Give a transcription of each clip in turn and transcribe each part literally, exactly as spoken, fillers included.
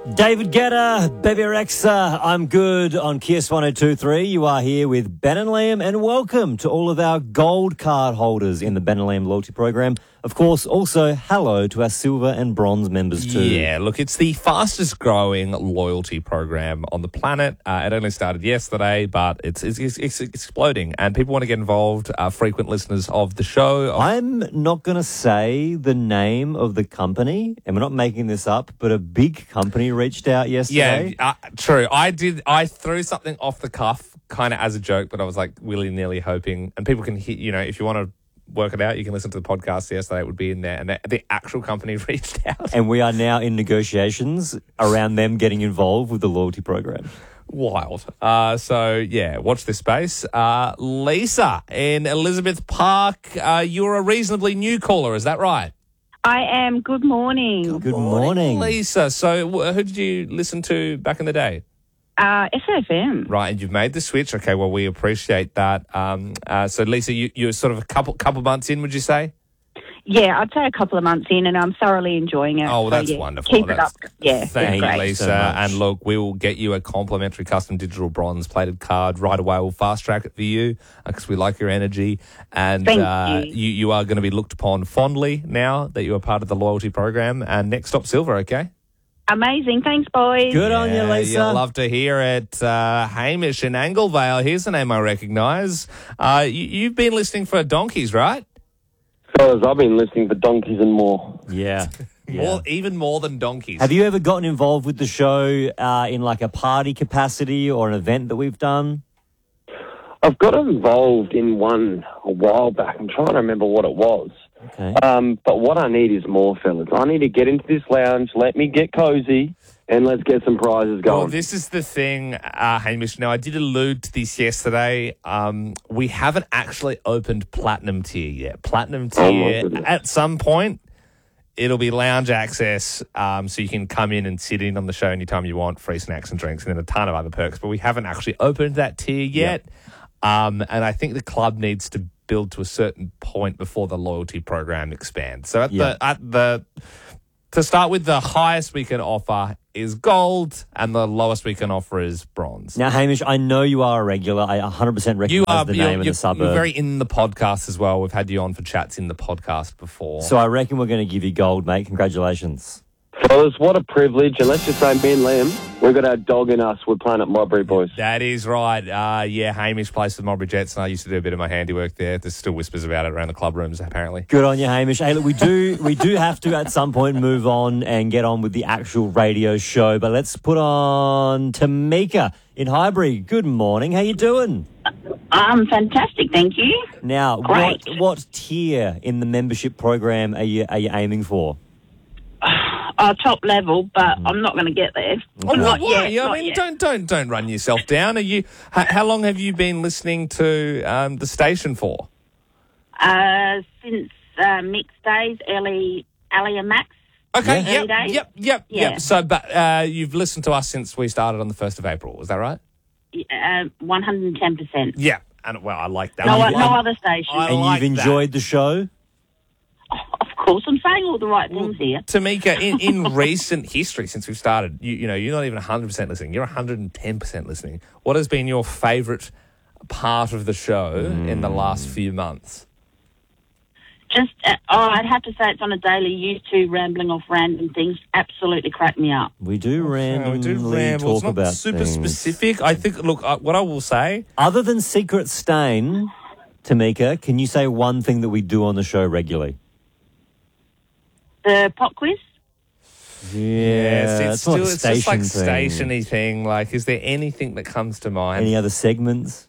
David Guetta, Baby Rexa, I'm good on Kiss one oh two point three. You are here with Ben and Liam, and welcome to all of our gold card holders in the Ben and Liam loyalty program. Of course, also hello to our silver and bronze members too. Yeah, look, it's the fastest growing loyalty program on the planet. Uh, it only started yesterday, but it's, it's, it's, it's exploding, and people want to get involved, uh, frequent listeners of the show. I'm not going to say the name of the company, and we're not making this up, but a big company reached out yesterday. Yeah, uh, true. I did. I threw something off the cuff, kind of as a joke, but I was like willy-nilly hoping, and people can hear, you know, if you want to work it out, you can listen to the podcast yesterday. It would be in there. And the, the actual company reached out. And we are now in negotiations around them getting involved with the loyalty program. Wild. Uh, so, yeah, watch this space. Uh, Lisa in Elizabeth Park, uh, you're a reasonably new caller, is that right? I am. Good morning. Good morning. Lisa. So wh- who did you listen to back in the day? Uh, S F M. Right, and you've made the switch. Okay, well, we appreciate that. Um, uh, so, Lisa, you, you're sort of a couple couple months in, would you say? Yeah, I'd say a couple of months in, and I'm thoroughly enjoying it. Oh, well, So, that's yeah, wonderful. Keep That's- it up. Yeah, Thank it's you, great. Lisa. so much. And look, we will get you a complimentary custom digital bronze plated card right away. We'll fast track it for you because we like your energy. And Thank uh, you. you. You are going to be looked upon fondly now that you are part of the loyalty program. And next stop, silver, okay? Amazing. Thanks, boys. Good on you, Yeah, Lisa. You'll love to hear it. Uh, Hamish in Anglevale, here's a name I recognise. Uh, you, you've been listening for donkeys, right? Fellas, I've been listening for donkeys and more. Yeah. yeah. More, even more than donkeys. Have you ever gotten involved with the show uh, in like a party capacity or an event that we've done? I've got involved in one a while back. I'm trying to remember what it was. Okay. Um, but what I need is more, fellas. I need to get into this lounge, let me get cozy, and let's get some prizes going. Well, this is the thing, uh, Hamish. Now, I did allude to this yesterday. Um, we haven't actually opened Platinum Tier yet. Platinum Oh, my Tier, goodness. at some point, it'll be lounge access, um, so you can come in and sit in on the show anytime you want, free snacks and drinks, and then a ton of other perks. But we haven't actually opened that tier yet. Um, and I think the club needs to build to a certain point before the loyalty program expands. So at Yeah. the at the to start with, the highest we can offer is gold, and the lowest we can offer is bronze. Now, Hamish, I know you are a regular. I one hundred percent recognise You are the you're, name and you're, the suburb. you're very in the podcast as well. We've had you on for chats in the podcast before. So I reckon we're going to give you gold, mate. Congratulations. Fellas, what a privilege. And let's just say, me and Liam, we've got our dog in us. We're playing at Modbury, boys. That is right. Uh, yeah, Hamish plays for the Modbury Jets, and I used to do a bit of my handiwork there. There's still whispers about it around the club rooms, apparently. Good on you, Hamish. Hey, look, we do we do have to at some point move on and get on with the actual radio show. But let's put on Tamika in Highbury. Good morning. How you doing? Um, fantastic. Thank you. Now, Great. what what tier in the membership program are you are you aiming for? Our top level, but I'm not going to get there. Oh, Not why? yet, Yeah, I not mean, yet. don't don't don't run yourself down. Are you? How, how long have you been listening to um, the station for? Uh, since uh, mixed days, early, Ali and Max. Okay. Yeah. Yep. Early days? Yep. Yep. Yeah. Yep. So, but uh, you've listened to us since we started on the first of April. Is that right? Uh, one hundred ten percent. Yeah. And well, I like that. No, I- no other station. I And like you've that. enjoyed the show? Of course, I'm saying all the right things here. Tamika, in, in recent history, since we've started, you, you know, you're not even one hundred percent listening. You're one hundred ten percent listening. What has been your favourite part of the show in the last few months? Just, uh, oh, I'd have to say it's on a daily. You two rambling off random things absolutely crack me up. We do randomly we do ramble. talk It's not about super things. specific. I think, look, uh, what I will say, Other than Secret Stain, Tamika, can you say one thing that we do on the show regularly? The pop quiz? Yeah, it's, it's it's still not a it's just like station thing. stationy thing. Like, is there anything that comes to mind? Any other segments?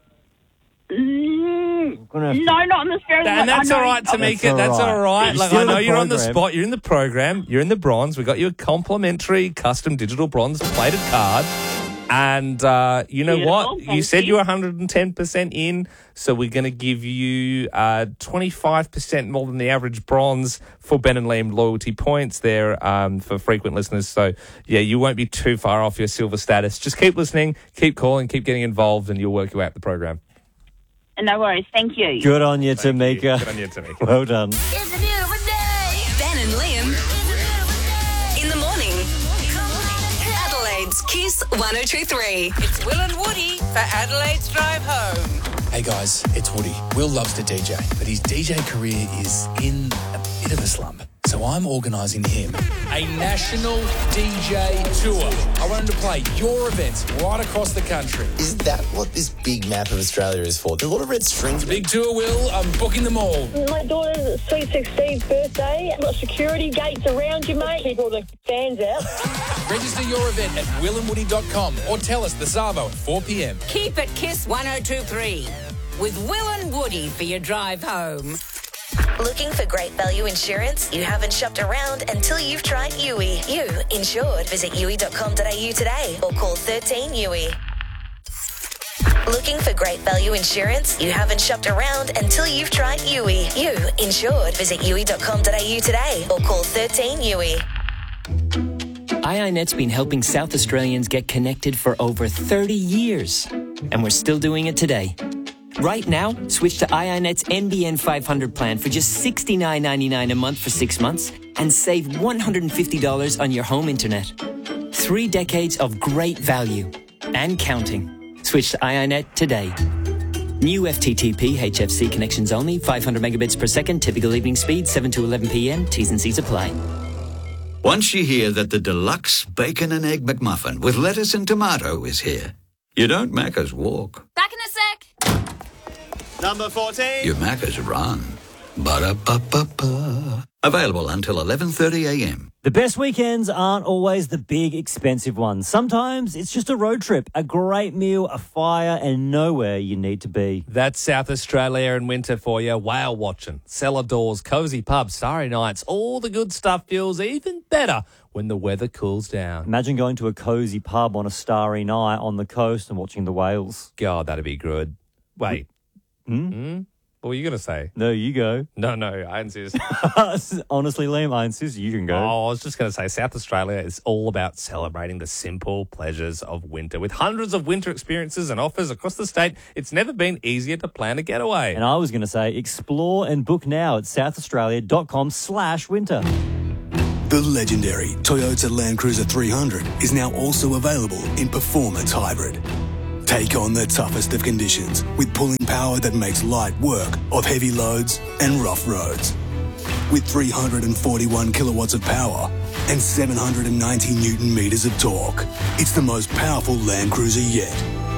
Mm, gonna have to- no, not necessarily. And that's I know- all right, oh, Tamika. That's That's all all right. right. You're Like, still I in know the you're on the program. spot. You're in the program. You're in the bronze. We got you a complimentary custom digital bronze plated card. And uh, you know Beautiful, what? You thank said you. you were one hundred ten percent in, so we're going to give you uh, twenty-five percent more than the average bronze for Ben and Liam loyalty points there um, for frequent listeners. So, yeah, you won't be too far off your silver status. Just keep listening, keep calling, keep getting involved, and you'll work your way up the program. No worries. Thank you. Good on you, Thank you. Tamika. Good on you, Tamika. Well done. It's a beautiful day. Ben and Liam. In the morning. It's Kiss one oh two three. It's Will and Woody for Adelaide's Drive Home. Hey guys, it's Woody. Will loves to D J, but his D J career is in a bit of a slump. So I'm organising him a national D J tour. I want him to play your events right across the country. Is that what this big map of Australia is for? There's a lot of red strings. Big tour, Will. I'm booking them all. My daughter's sweet sixteenth birthday. Got security gates around you, mate. Keep all the fans out. Register your event at will and woody dot com or tell us the Savo at four p.m. Keep it Kiss one oh two three with Will and Woody for your drive home. Looking for great value insurance? You haven't shopped around until you've tried U I. You insured. Visit u i dot com dot a u today or call thirteen U I. Looking for great value insurance? You haven't shopped around until you've tried U I. You insured. Visit u i dot com dot a u today or call thirteen U I. iiNet's been helping South Australians get connected for over thirty years, and we're still doing it today. Right now, switch to iiNet's N B N five hundred plan for just sixty-nine ninety-nine a month for six months and save one hundred fifty dollars on your home internet. Three decades of great value and counting. Switch to iiNet today. New F T T P H F C connections only, five hundred megabits per second, typical evening speed, seven to eleven p.m, T's and C's apply. Once you hear that the deluxe bacon and egg McMuffin with lettuce and tomato is here, you don't Macca's walk. Back in a sec. Number fourteen. You Macca's run. Ba-da-ba-ba-ba. Available until eleven thirty a.m. The best weekends aren't always the big, expensive ones. Sometimes it's just a road trip, a great meal, a fire, and nowhere you need to be. That's South Australia in winter for you. Whale watching, cellar doors, cosy pubs, starry nights. All the good stuff feels even better when the weather cools down. Imagine going to a cosy pub on a starry night on the coast and watching the whales. God, that'd be good. Wait. Hmm? Hmm? What were you going to say? No, you go. No, no, I insist. Honestly, Liam, I insist you can go. Oh, I was just going to say South Australia is all about celebrating the simple pleasures of winter. With hundreds of winter experiences and offers across the state, it's never been easier to plan a getaway. And I was going to say explore and book now at southaustralia.com slash winter. The legendary Toyota Land Cruiser three hundred is now also available in Performance Hybrid. Take on the toughest of conditions with pulling power that makes light work of heavy loads and rough roads. With three hundred forty-one kilowatts of power and seven hundred ninety newton meters of torque, it's the most powerful Land Cruiser yet.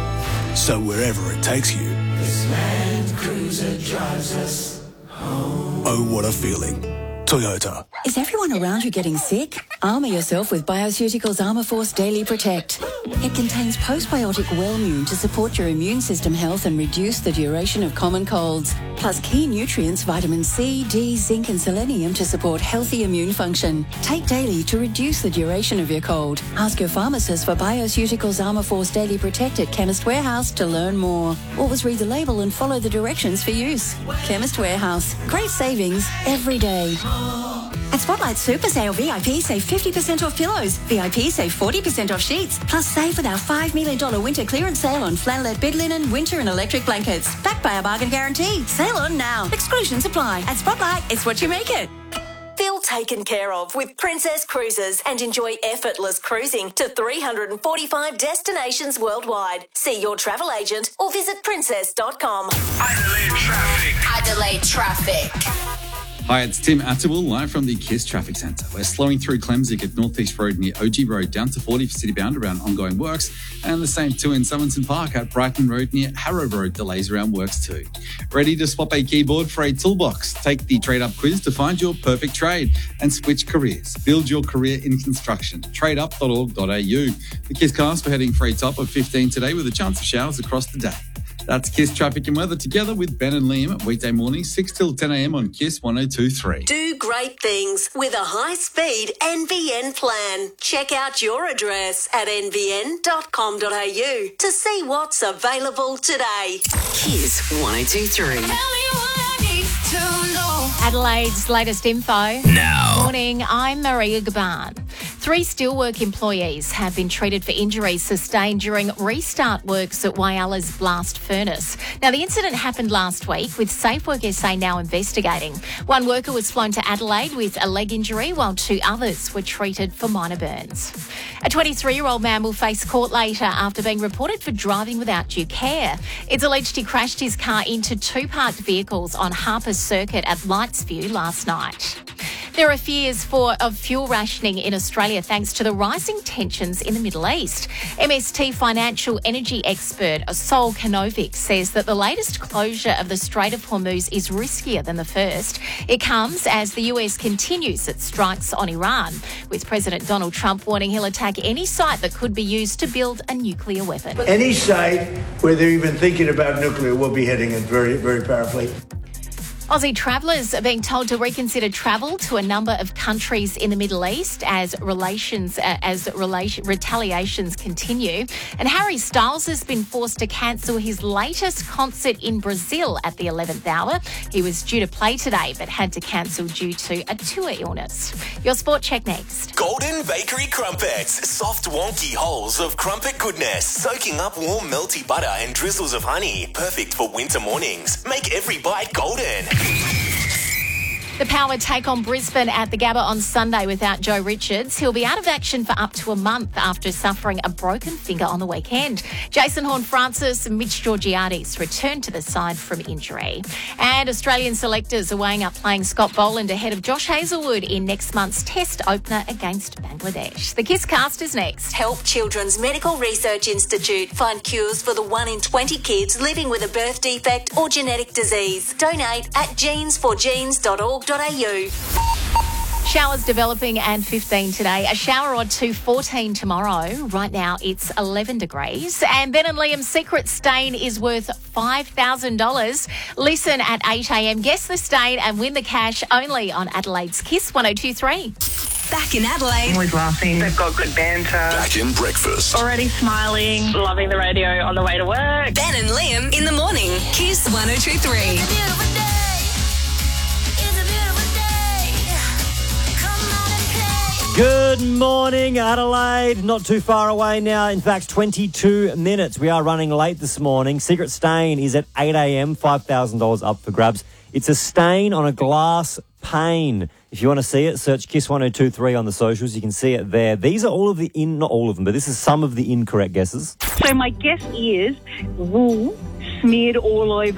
So wherever it takes you, this Land Cruiser drives us home. Oh, what a feeling. Toyota. Is everyone around you getting sick? Armour yourself with Bioceuticals Armour Force Daily Protect. It contains postbiotic Wellmune to support your immune system health and reduce the duration of common colds. Plus key nutrients, vitamin C, D, zinc and selenium to support healthy immune function. Take daily to reduce the duration of your cold. Ask your pharmacist for Bioceuticals Armour Force Daily Protect at Chemist Warehouse to learn more. Always read the label and follow the directions for use. Chemist Warehouse. Great savings every day. At Spotlight Super Sale, V I P save fifty percent off pillows. V I P save forty percent off sheets. Plus save with our five million dollars winter clearance sale on flannelette bed linen, winter and electric blankets. Backed by a bargain guarantee. Sale on now. Exclusions apply. At Spotlight, it's what you make it. Feel taken care of with Princess Cruises and enjoy effortless cruising to three hundred forty-five destinations worldwide. See your travel agent or visit princess dot com. Adelaide traffic. Adelaide traffic. Hi, it's Tim Attawell, live from the KISS Traffic Centre. We're slowing through Clemsick at North East Road near O G Road, down to forty for Citybound around ongoing works, and the same too in Somerton Park at Brighton Road near Harrow Road, delays around works too. Ready to swap a keyboard for a toolbox? Take the Trade Up quiz to find your perfect trade and switch careers. Build your career in construction. trade up dot org dot a u. The KISS cast for heading for a top of fifteen today with a chance of showers across the day. That's KISS Traffic and Weather together with Ben and Liam, weekday morning, six till ten a.m. on KISS one oh two three. Do great things with a high-speed N B N plan. Check out your address at n b n dot com dot a u to see what's available today. Kiss one oh two three. Tell me what I need to know. Adelaide's latest info. Now. Morning, I'm Maria Gaban. Three steelwork employees have been treated for injuries sustained during restart works at Whyala's blast furnace. Now, the incident happened last week, with SafeWork S A now investigating. One worker was flown to Adelaide with a leg injury, while two others were treated for minor burns. A twenty-three-year-old man will face court later after being reported for driving without due care. It's alleged he crashed his car into two parked vehicles on Harper's Circuit at Lightsview last night. There are fears for of fuel rationing in Australia thanks to the rising tensions in the Middle East. M S T financial energy expert Sol Kanovic says that the latest closure of the Strait of Hormuz is riskier than the first. It comes as the U S continues its strikes on Iran, with President Donald Trump warning he'll attack any site that could be used to build a nuclear weapon. Any site where they're even thinking about nuclear will be hitting it very, very powerfully. Aussie travellers are being told to reconsider travel to a number of countries in the Middle East as relations uh, as relation, retaliations continue. And Harry Styles has been forced to cancel his latest concert in Brazil at the eleventh hour. He was due to play today but had to cancel due to a tour illness. Your sport check next. Golden Bakery Crumpets. Soft, wonky holes of crumpet goodness, soaking up warm, melty butter and drizzles of honey. Perfect for winter mornings. Make every bite golden. The Power take on Brisbane at the Gabba on Sunday without Joe Richards. He'll be out of action for up to a month after suffering a broken finger on the weekend. Jason Horne-Francis and Mitch Georgiades returned to the side from injury. And Australian selectors are weighing up playing Scott Boland ahead of Josh Hazlewood in next month's Test opener against Bangladesh. The Kiss Cast is next. Help Children's Medical Research Institute find cures for the one in twenty kids living with a birth defect or genetic disease. Donate at genes for genes dot org dot a u. Showers developing and fifteen today. A shower or two, fourteen tomorrow. Right now it's eleven degrees. And Ben and Liam's secret stain is worth five thousand dollars. Listen at eight a.m. Guess the stain and win the cash only on Adelaide's Kiss one oh two three. Back in Adelaide. Always laughing. They've got good banter. Back in breakfast. Already smiling. Loving the radio on the way to work. Ben and Liam in the morning. Kiss one oh two three. Good morning, Adelaide. Not too far away now. In fact, twenty-two minutes. We are running late this morning. Secret Stain is at eight a.m. five thousand dollars up for grabs. It's a stain on a glass pane. If you want to see it, search Kiss one oh two three on the socials. You can see it there. These are all of the, in, not all of them, but this is some of the incorrect guesses. So my guess is wool smeared all over